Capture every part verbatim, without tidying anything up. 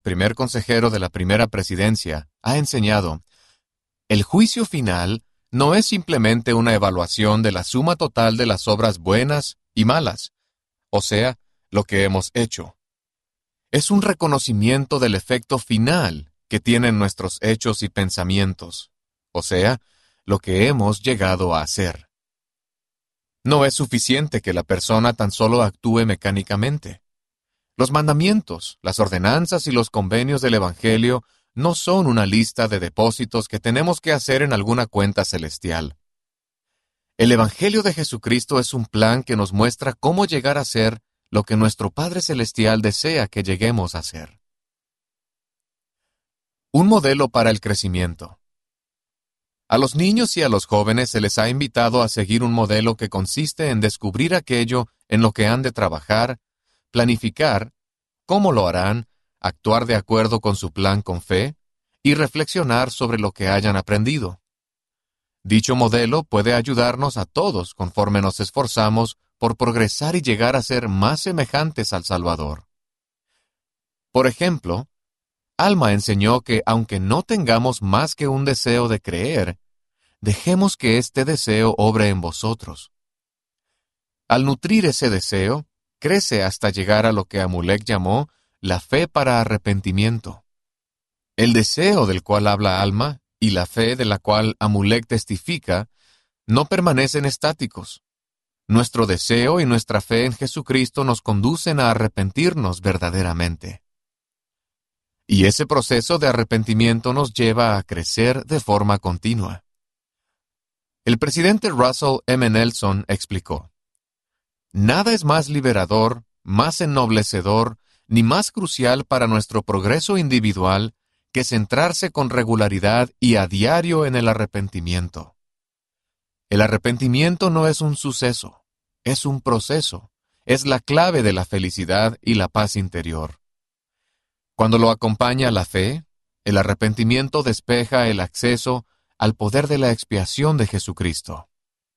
primer consejero de la primera presidencia, ha enseñado: el juicio final no es simplemente una evaluación de la suma total de las obras buenas y malas, o sea, lo que hemos hecho. Es un reconocimiento del efecto final que tienen nuestros hechos y pensamientos, o sea, lo que hemos llegado a hacer. No es suficiente que la persona tan solo actúe mecánicamente. Los mandamientos, las ordenanzas y los convenios del Evangelio no son una lista de depósitos que tenemos que hacer en alguna cuenta celestial. El Evangelio de Jesucristo es un plan que nos muestra cómo llegar a ser lo que nuestro Padre Celestial desea que lleguemos a ser. Un modelo para el crecimiento. A los niños y a los jóvenes se les ha invitado a seguir un modelo que consiste en descubrir aquello en lo que han de trabajar, planificar, cómo lo harán, actuar de acuerdo con su plan con fe y reflexionar sobre lo que hayan aprendido. Dicho modelo puede ayudarnos a todos conforme nos esforzamos por progresar y llegar a ser más semejantes al Salvador. Por ejemplo, Alma enseñó que aunque no tengamos más que un deseo de creer, dejemos que este deseo obre en vosotros. Al nutrir ese deseo, crece hasta llegar a lo que Amulek llamó la fe para arrepentimiento. El deseo del cual habla Alma y la fe de la cual Amulek testifica no permanecen estáticos. Nuestro deseo y nuestra fe en Jesucristo nos conducen a arrepentirnos verdaderamente. Y ese proceso de arrepentimiento nos lleva a crecer de forma continua. El presidente Russell M. Nelson explicó: nada es más liberador, más ennoblecedor, ni más crucial para nuestro progreso individual que centrarse con regularidad y a diario en el arrepentimiento. El arrepentimiento no es un suceso, es un proceso, es la clave de la felicidad y la paz interior. Cuando lo acompaña la fe, el arrepentimiento despeja el acceso al poder de la expiación de Jesucristo.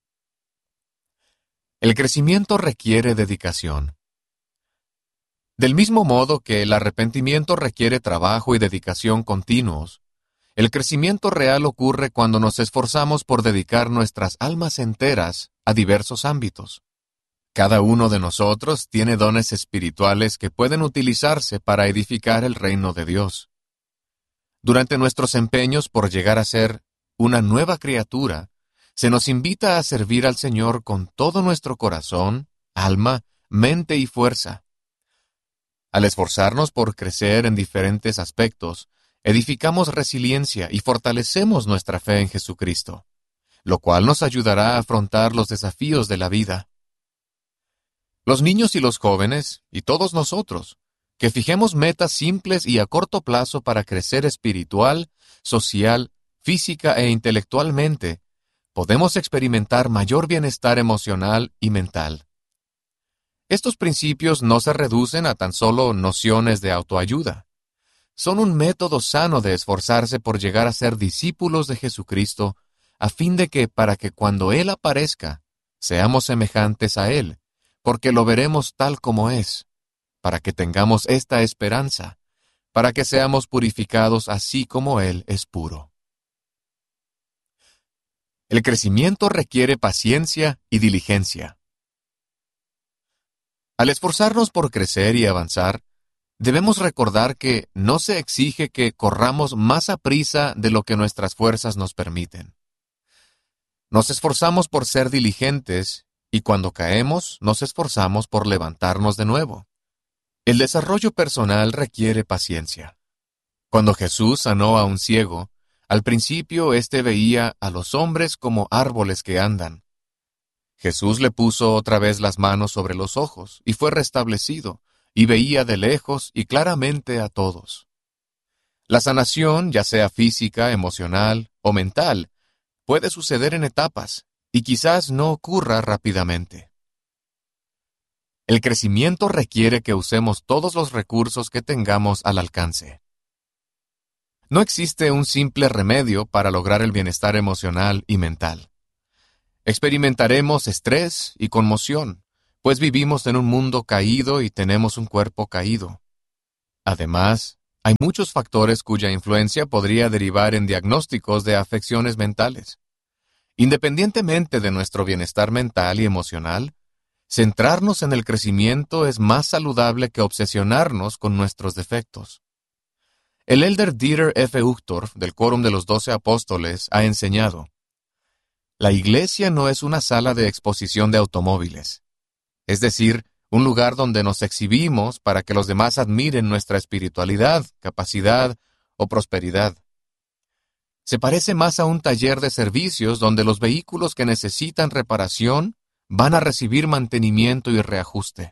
El crecimiento requiere dedicación. Del mismo modo que el arrepentimiento requiere trabajo y dedicación continuos, el crecimiento real ocurre cuando nos esforzamos por dedicar nuestras almas enteras a diversos ámbitos. Cada uno de nosotros tiene dones espirituales que pueden utilizarse para edificar el reino de Dios. Durante nuestros empeños por llegar a ser una nueva criatura, se nos invita a servir al Señor con todo nuestro corazón, alma, mente y fuerza. Al esforzarnos por crecer en diferentes aspectos, edificamos resiliencia y fortalecemos nuestra fe en Jesucristo, lo cual nos ayudará a afrontar los desafíos de la vida. Los niños y los jóvenes, y todos nosotros, que fijemos metas simples y a corto plazo para crecer espiritual, social, física e intelectualmente, podemos experimentar mayor bienestar emocional y mental. Estos principios no se reducen a tan solo nociones de autoayuda. Son un método sano de esforzarse por llegar a ser discípulos de Jesucristo, a fin de que, para que cuando Él aparezca, seamos semejantes a Él, porque lo veremos tal como es, para que tengamos esta esperanza, para que seamos purificados así como Él es puro. El crecimiento requiere paciencia y diligencia. Al esforzarnos por crecer y avanzar, debemos recordar que no se exige que corramos más aprisa de lo que nuestras fuerzas nos permiten. Nos esforzamos por ser diligentes y cuando caemos, nos esforzamos por levantarnos de nuevo. El desarrollo personal requiere paciencia. Cuando Jesús sanó a un ciego, al principio éste veía a los hombres como árboles que andan. Jesús le puso otra vez las manos sobre los ojos y fue restablecido, y veía de lejos y claramente a todos. La sanación, ya sea física, emocional o mental, puede suceder en etapas y quizás no ocurra rápidamente. El crecimiento requiere que usemos todos los recursos que tengamos al alcance. No existe un simple remedio para lograr el bienestar emocional y mental. Experimentaremos estrés y conmoción, pues vivimos en un mundo caído y tenemos un cuerpo caído. Además, Hay muchos factores cuya influencia podría derivar en diagnósticos de afecciones mentales. Independientemente de nuestro bienestar mental y emocional, centrarnos en el crecimiento es más saludable que obsesionarnos con nuestros defectos. El elder Dieter F. Uchtdorf, del Quórum de los Doce Apóstoles, ha enseñado: la iglesia no es una sala de exposición de automóviles, es decir, un lugar donde nos exhibimos para que los demás admiren nuestra espiritualidad, capacidad o prosperidad. Se parece más a un taller de servicios donde los vehículos que necesitan reparación van a recibir mantenimiento y reajuste.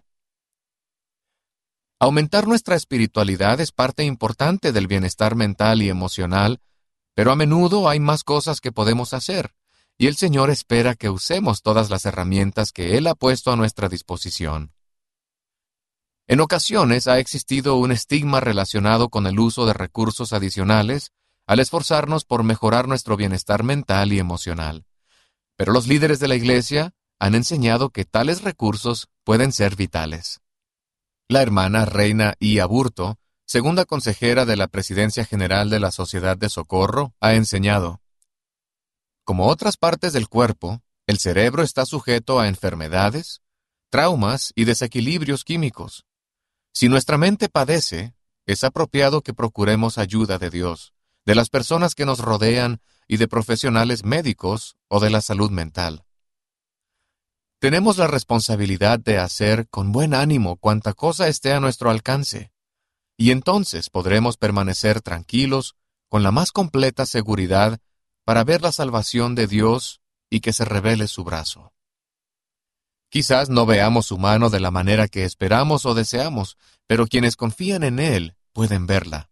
Aumentar nuestra espiritualidad es parte importante del bienestar mental y emocional, pero a menudo hay más cosas que podemos hacer, y el Señor espera que usemos todas las herramientas que Él ha puesto a nuestra disposición. En ocasiones ha existido un estigma relacionado con el uso de recursos adicionales al esforzarnos por mejorar nuestro bienestar mental y emocional. Pero los líderes de la Iglesia han enseñado que tales recursos pueden ser vitales. La hermana Reina I. Aburto, segunda consejera de la Presidencia General de la Sociedad de Socorro, ha enseñado: como otras partes del cuerpo, el cerebro está sujeto a enfermedades, traumas y desequilibrios químicos. Si nuestra mente padece, es apropiado que procuremos ayuda de Dios, de las personas que nos rodean y de profesionales médicos o de la salud mental. Tenemos la responsabilidad de hacer con buen ánimo cuanta cosa esté a nuestro alcance, y entonces podremos permanecer tranquilos con la más completa seguridad para ver la salvación de Dios y que se revele su brazo. Quizás no veamos su mano de la manera que esperamos o deseamos, pero quienes confían en Él pueden verla.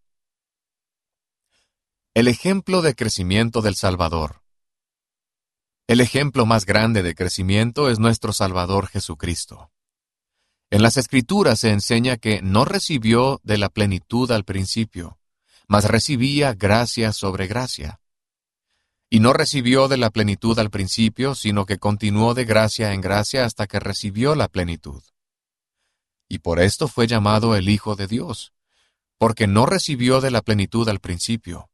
El ejemplo de crecimiento del Salvador. El ejemplo más grande de crecimiento es nuestro Salvador Jesucristo. En las Escrituras se enseña que no recibió de la plenitud al principio, mas recibía gracia sobre gracia. Y no recibió de la plenitud al principio, sino que continuó de gracia en gracia hasta que recibió la plenitud. Y por esto fue llamado el Hijo de Dios, porque no recibió de la plenitud al principio.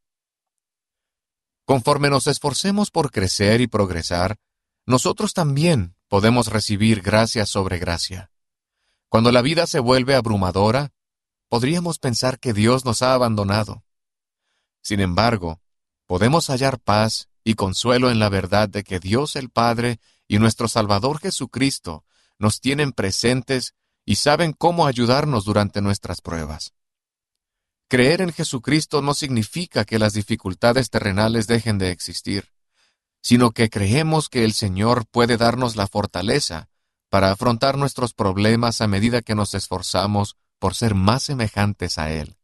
Conforme nos esforcemos por crecer y progresar, nosotros también podemos recibir gracia sobre gracia. Cuando la vida se vuelve abrumadora, podríamos pensar que Dios nos ha abandonado. Sin embargo, podemos hallar paz y consuelo en la verdad de que Dios el Padre y nuestro Salvador Jesucristo nos tienen presentes y saben cómo ayudarnos durante nuestras pruebas. Creer en Jesucristo no significa que las dificultades terrenales dejen de existir, sino que creemos que el Señor puede darnos la fortaleza para afrontar nuestros problemas a medida que nos esforzamos por ser más semejantes a Él.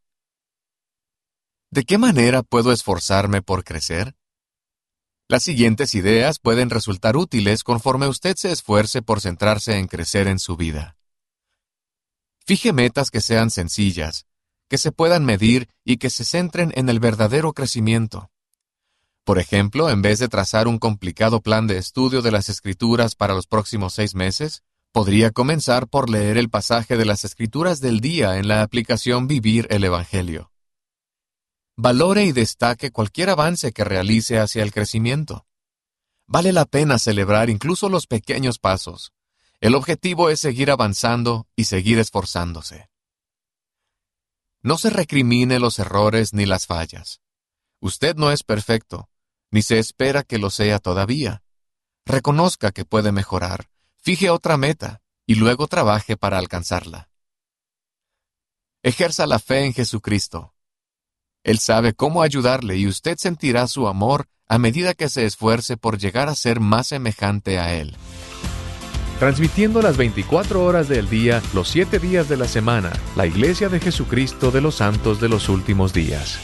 ¿De qué manera puedo esforzarme por crecer? Las siguientes ideas pueden resultar útiles conforme usted se esfuerce por centrarse en crecer en su vida. Fije metas que sean sencillas, que se puedan medir y que se centren en el verdadero crecimiento. Por ejemplo, en vez de trazar un complicado plan de estudio de las Escrituras para los próximos seis meses, podría comenzar por leer el pasaje de las Escrituras del día en la aplicación Vivir el Evangelio. Valore y destaque cualquier avance que realice hacia el crecimiento. Vale la pena celebrar incluso los pequeños pasos. El objetivo es seguir avanzando y seguir esforzándose. No se recrimine los errores ni las fallas. Usted no es perfecto, ni se espera que lo sea todavía. Reconozca que puede mejorar, fije otra meta y luego trabaje para alcanzarla. Ejerza la fe en Jesucristo. Él sabe cómo ayudarle y usted sentirá su amor a medida que se esfuerce por llegar a ser más semejante a Él. Transmitiendo las veinticuatro horas del día, los siete días de la semana, la Iglesia de Jesucristo de los Santos de los Últimos Días.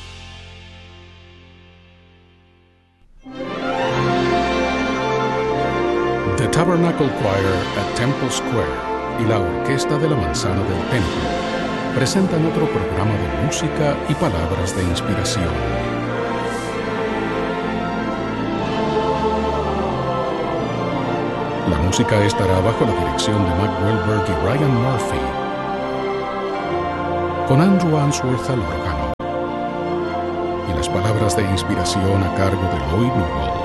The Tabernacle Choir at Temple Square y la Orquesta de la Manzana del Templo presentan otro programa de música y palabras de inspiración. La música estará bajo la dirección de Mac Wellberg y Ryan Murphy, con Andrew Answorth al órgano. las palabras de inspiración a cargo de Lloyd Newell.